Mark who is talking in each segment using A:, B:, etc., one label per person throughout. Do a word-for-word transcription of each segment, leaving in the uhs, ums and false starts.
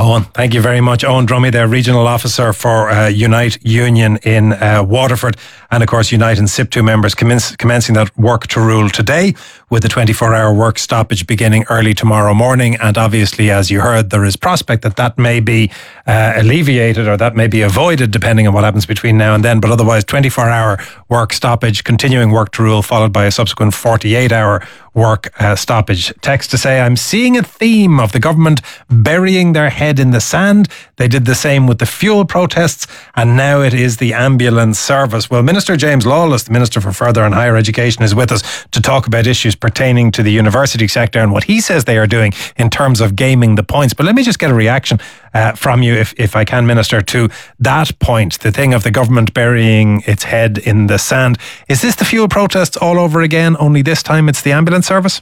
A: Owen, thank you very much. Owen Drummy there, Regional Officer for uh, Unite Union in uh, Waterford. And of course, Unite and S I P two members commence, commencing that work to rule today with the twenty-four hour work stoppage beginning early tomorrow morning. And obviously, as you heard, there is prospect that that may be uh, alleviated or that may be avoided depending on what happens between now and then. But otherwise, twenty-four hour work stoppage, continuing work to rule, followed by a subsequent forty-eight hour work uh, stoppage. Text to say, I'm seeing a theme of the government burying their head in the sand. They did the same with the fuel protests, and now it is the ambulance service. Well, Minister James Lawless, the Minister for Further and Higher Education, is with us to talk about issues pertaining to the university sector and what he says they are doing in terms of gaming the points. But let me just get a reaction uh, from you, if, if I can, Minister, to that point, the thing of the government burying its head in the sand. Is this the fuel protests all over again, only this time it's the ambulance service?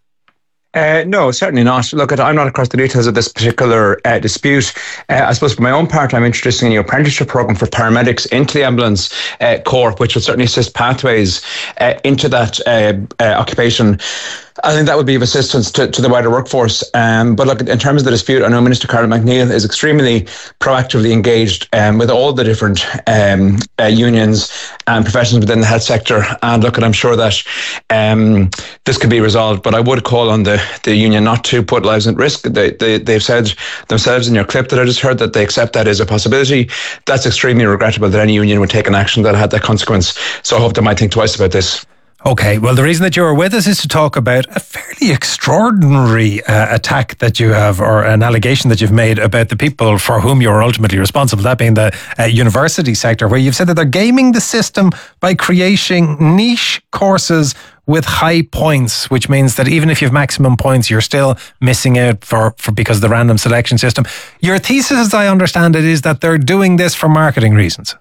B: Uh, no, certainly not. Look, I'm not across the details of this particular uh, dispute. Uh, I suppose for my own part, I'm introducing a new apprenticeship programme for paramedics into the ambulance uh, corps, which will certainly assist pathways uh, into that uh, uh, occupation. I think that would be of assistance to, to the wider workforce. Um, but look, in terms of the dispute, I know Minister Carol McNeill is extremely proactively engaged um, with all the different um, uh, unions and professions within the health sector. And look, I'm sure that um, this could be resolved. But I would call on the, the union not to put lives at risk. They, they, they've said themselves in your clip that I just heard that they accept that as a possibility. That's extremely regrettable that any union would take an action that had that consequence. So I hope they might think twice about this.
A: Okay, well, the reason that you are with us is to talk about a fairly extraordinary uh, attack that you have, or an allegation that you've made about the people for whom you're ultimately responsible, that being the uh, university sector, where you've said that they're gaming the system by creating niche courses with high points, which means that even if you have maximum points, you're still missing out for, for because of the random selection system. Your thesis, as I understand it, is that they're doing this for marketing reasons.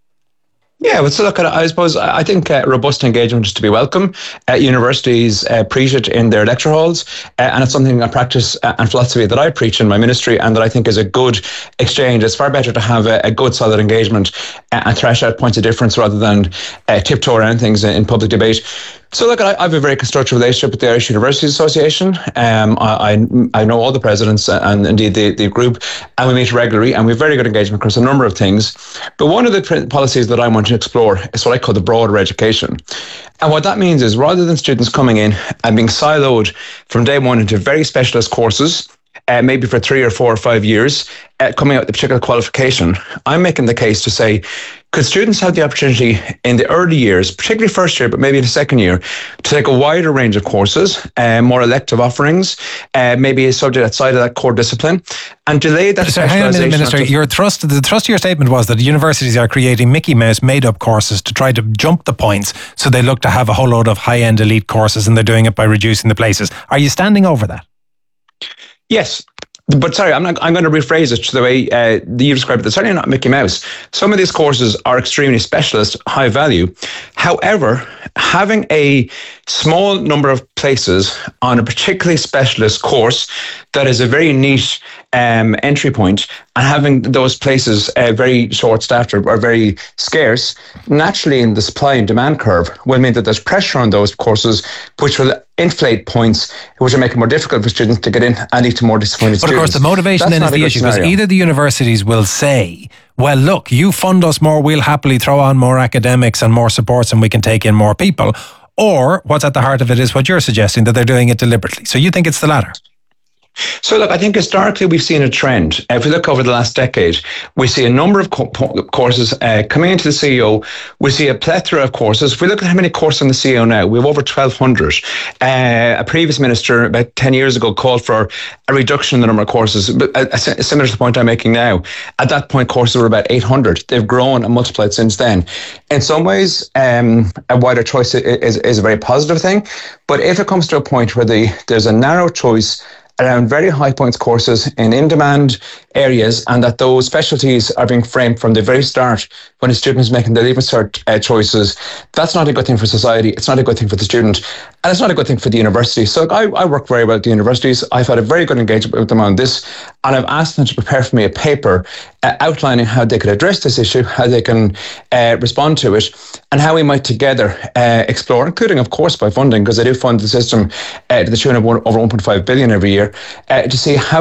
B: Yeah, well, so look, I suppose I think uh, robust engagement is to be welcome. Uh, universities uh, preach it in their lecture halls, uh, and it's something I practice uh, and philosophy that I preach in my ministry, and that I think is a good exchange. It's far better to have a, a good, solid engagement uh, and thrash out points of difference rather than uh, tiptoe around things in, in public debate. So look, I, I have a very constructive relationship with the Irish Universities Association. Um, I, I I know all the presidents and indeed the, the group, and we meet regularly, and we have very good engagement across a number of things. But one of the pr- policies that I want to explore is what I call the broader education. And what that means is, rather than students coming in and being siloed from day one into very specialist courses, uh, maybe for three or four or five years, uh, coming out with a particular qualification, I'm making the case to say, could students have the opportunity in the early years, particularly first year, but maybe in the second year, to take a wider range of courses, uh, more elective offerings, uh, maybe a subject outside of that core discipline, and delay that
A: so hang on a minute, Minister. Your thrust, the thrust of your statement was that universities are creating Mickey Mouse made-up courses to try to jump the points, so they look to have a whole load of high-end elite courses, and they're doing it by reducing the places. Are you standing over that?
B: Yes. But sorry, I'm not. I'm going to rephrase it to the way uh, you described it. They're certainly not Mickey Mouse. Some of these courses are extremely specialist, high value. However, having a small number of places on a particularly specialist course that is a very niche um, entry point, and having those places uh, very short-staffed or, or very scarce, naturally in the supply and demand curve will mean that there's pressure on those courses, which will inflate points, which will make it more difficult for students to get in and lead to more disappointed
A: but
B: students.
A: But of course, the motivation
B: That's
A: then is the issue, because either the universities will say, well, look, you fund us more, we'll happily throw on more academics and more supports and we can take in more people. Or what's at the heart of it is what you're suggesting, that they're doing it deliberately. So you think it's the latter?
B: So look, I think historically we've seen a trend. If we look over the last decade, we see a number of co- courses uh, coming into the C E O. We see a plethora of courses. If we look at how many courses in the C E O now, we have over twelve hundred. Uh, a previous minister about ten years ago called for a reduction in the number of courses, but uh, similar to the point I'm making now. At that point, courses were about eight hundred. They've grown and multiplied since then. In some ways, um, a wider choice is, is a very positive thing. But if it comes to a point where the, there's a narrow choice around very high points courses in in-demand areas, and that those specialties are being framed from the very start when a student is making their Leaving Cert uh, choices, that's not a good thing for society. It's not a good thing for the student, and it's not a good thing for the university. So I, I work very well at the universities. I've had a very good engagement with them on this, and I've asked them to prepare for me a paper uh, outlining how they could address this issue, how they can uh, respond to it, and how we might together uh, explore, including, of course, by funding, because I do fund the system uh, to the tune of one, over one point five billion every year, uh, to see how